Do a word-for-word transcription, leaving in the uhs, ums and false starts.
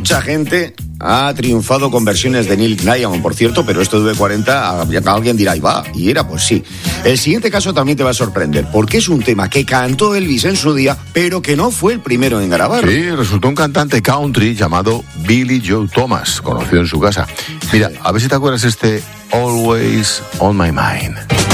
mucha gente ha triunfado con versiones de Neil Diamond, por cierto, pero esto de V cuarenta, alguien dirá, y va, y era, pues sí. El siguiente caso también te va a sorprender, porque es un tema que cantó Elvis en su día, pero que no fue el primero en grabar. Sí, resultó un cantante country llamado Billy Joe Thomas, conocido en su casa. Mira, a ver si te acuerdas este Always on My Mind.